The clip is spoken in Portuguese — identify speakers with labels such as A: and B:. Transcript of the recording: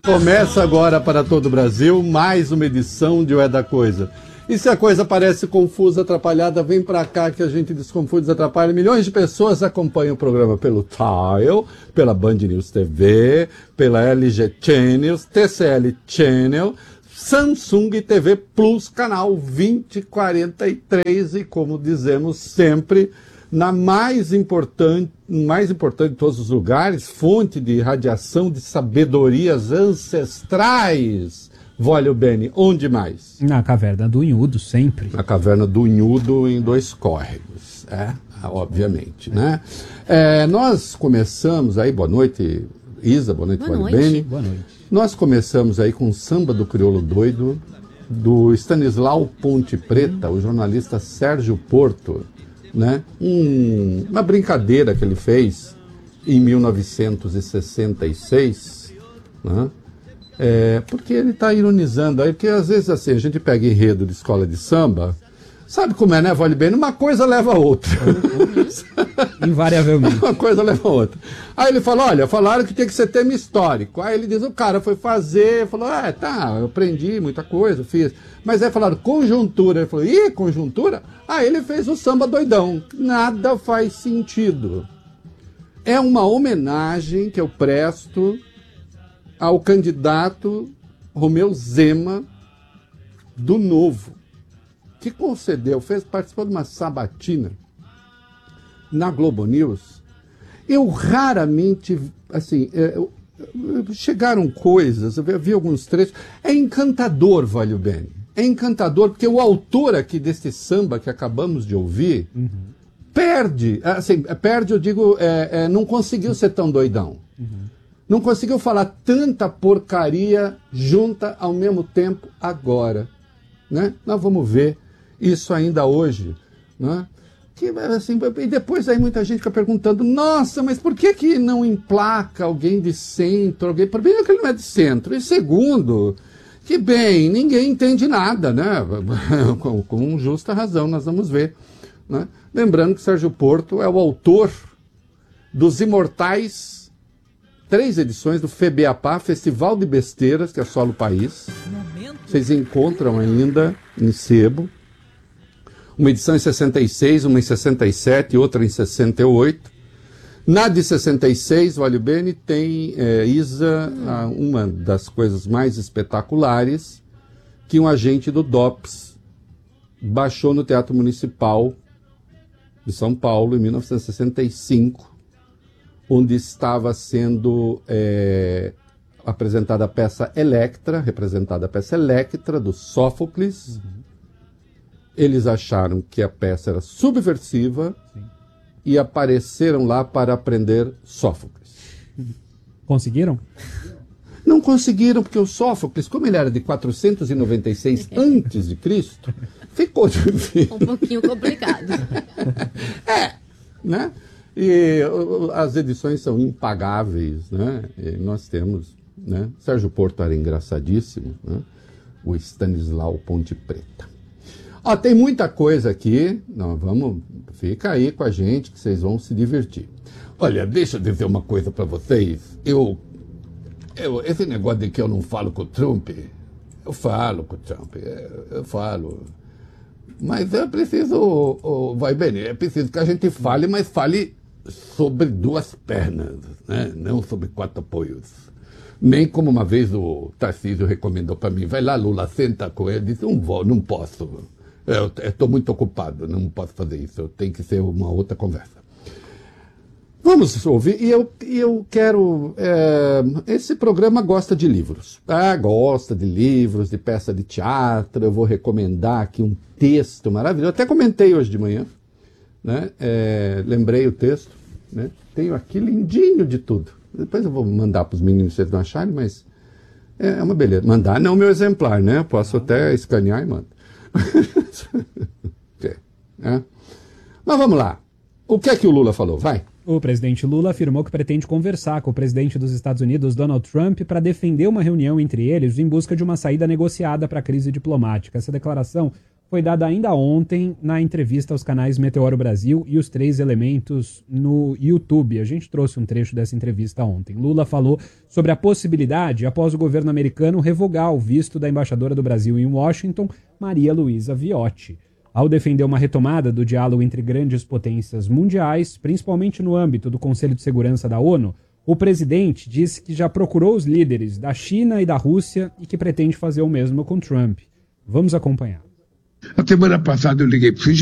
A: Começa agora para todo o Brasil mais uma edição de O É da Coisa. E se a coisa parece confusa, atrapalhada, vem pra cá que a gente desconfunde, desatrapalha. Milhões de pessoas acompanham o programa pelo Tile, pela Band News TV, pela LG Channels, TCL Channel, Samsung TV Plus, canal 2043 e, como dizemos sempre, na mais importante de todos os lugares, fonte de radiação de sabedorias ancestrais. Vólio Bene, onde mais?
B: Na Caverna do Unhudo, sempre.
A: Na Caverna do Unhudo, em Dois Córregos, obviamente, né? Nós começamos aí, boa noite, Isa, boa noite, Vólio Bene.
B: Boa noite.
A: Nós começamos aí com o Samba do Crioulo Doido, do Stanislau Ponte Preta, o jornalista Sérgio Porto, né? Uma brincadeira que ele fez em 1966, né? Porque ele está ironizando aí, porque às vezes assim, a gente pega enredo de escola de samba, sabe como é, né, Vale Bem? Uma coisa leva a outra.
B: Invariavelmente.
A: Uma coisa leva a outra. Aí ele falou, olha, falaram que tem que ser tema histórico. Aí ele diz, o cara foi fazer, falou, eu aprendi muita coisa, fiz. Mas aí falaram, conjuntura. Ele falou, conjuntura? Aí ele fez o samba doidão. Nada faz sentido. É uma homenagem que eu presto ao candidato Romeu Zema do Novo, que participou de uma sabatina na Globo News. Eu raramente, assim, chegaram coisas, eu vi alguns trechos, é encantador, Vólio Bene, é encantador, porque o autor aqui desse samba que acabamos de ouvir, perde, eu digo, não conseguiu ser tão doidão. Não conseguiu falar tanta porcaria junta ao mesmo tempo agora, né? Nós vamos ver isso ainda hoje, né? E depois aí muita gente fica perguntando, nossa, mas por que não emplaca alguém de centro? Primeiro que ele não é de centro, e segundo, que bem, ninguém entende nada, né? Com justa razão, nós vamos ver, né? Lembrando que Sérgio Porto é o autor dos imortais 3 edições do FEBEAPA, Festival de Besteiras, que é só no país. Vocês encontram ainda em sebo. Uma edição em 66, uma em 67 e outra em 68. Na de 66, Vale Bene, tem, Isa, uma das coisas mais espetaculares, que um agente do DOPS baixou no Teatro Municipal de São Paulo, em 1965, onde estava sendo apresentada a peça Electra, do Sófocles. Eles acharam que a peça era subversiva. Sim. E apareceram lá para aprender Sófocles.
B: Conseguiram?
A: Não conseguiram, porque o Sófocles, como ele era de 496 a.C., ficou difícil.
C: Um pouquinho complicado.
A: Né? E as edições são impagáveis, né? E nós temos, né? Sérgio Porto era engraçadíssimo, né? O Stanislau Ponte Preta. Tem muita coisa aqui, fica aí com a gente que vocês vão se divertir. Olha, deixa eu dizer uma coisa para vocês. Esse negócio de que eu não falo com o Trump, eu falo com o Trump, eu falo. Mas é preciso, vai bem, é preciso que a gente fale, mas fale sobre 2 pernas, né? Não sobre 4 apoios. Nem como uma vez o Tarcísio recomendou para mim, vai lá, Lula, senta com ele, disse, não posso, eu estou muito ocupado, não posso fazer isso, tem que ser uma outra conversa. Vamos ouvir, e eu quero, esse programa gosta de livros, gosta de livros, de peça de teatro, eu vou recomendar aqui um texto maravilhoso, até comentei hoje de manhã, né? Lembrei o texto, né? Tenho aqui lindinho de tudo. Depois eu vou mandar para os meninos, vocês não acharem, mas é uma beleza. Mandar não é o meu exemplar, né? Posso até escanear e mando. Mas vamos lá. O que é que o Lula falou? Vai.
B: O presidente Lula afirmou que pretende conversar com o presidente dos Estados Unidos, Donald Trump, para defender uma reunião entre eles em busca de uma saída negociada para a crise diplomática. Essa declaração foi dada ainda ontem na entrevista aos canais Meteoro Brasil e Os Três Elementos no YouTube. A gente trouxe um trecho dessa entrevista ontem. Lula falou sobre a possibilidade, após o governo americano, revogar o visto da embaixadora do Brasil em Washington, Maria Luísa Viotti. Ao defender uma retomada do diálogo entre grandes potências mundiais, principalmente no âmbito do Conselho de Segurança da ONU, o presidente disse que já procurou os líderes da China e da Rússia e que pretende fazer o mesmo com Trump. Vamos acompanhar.
C: A semana passada eu liguei para o